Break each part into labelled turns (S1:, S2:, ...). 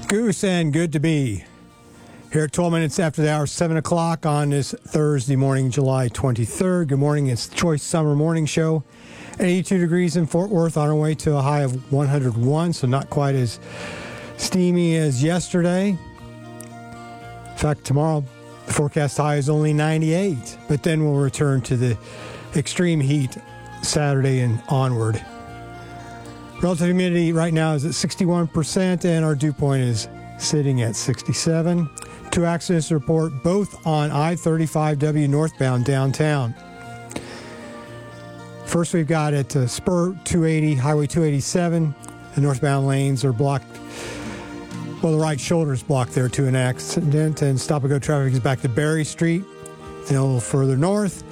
S1: Goose and good to be here at 12 minutes after the hour, 7 o'clock on this Thursday morning, July 23rd. Good morning. It's the Choice Summer Morning Show. 82 degrees in Fort Worth on our way to a high of 101, so not quite as steamy as yesterday. In fact, tomorrow the forecast high is only 98, but then we'll return to the extreme heat Saturday and onward. Relative humidity right now is at 61%, and our dew point is sitting at 67. Two accidents to report, both on I-35W northbound downtown. First, we've got at Spur 280, Highway 287. The northbound lanes are blocked. Well, the right shoulder is blocked there to an accident, and stop-and-go traffic is back to Berry Street. Then a little further north,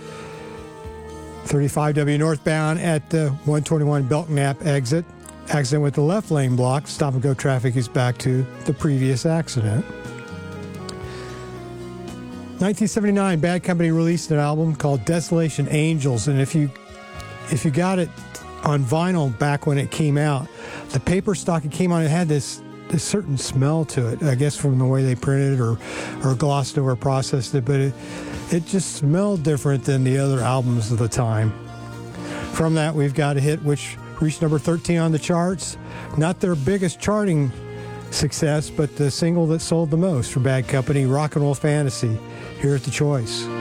S1: 35W northbound at the 121 Belknap exit. Accident with the left lane blocked. Stop-and-go traffic is back to the previous accident. 1979, Bad Company released an album called Desolation Angels, and if you got it on vinyl back when it came out, the paper stock it came on, it had this certain smell to it, I guess from the way they printed it or glossed over, processed it, but it just smelled different than the other albums of the time. From that, we've got a hit which reached number 13 on the charts. Not their biggest charting success, but the single that sold the most for Bad Company, Rock and Roll Fantasy, here at The Choice.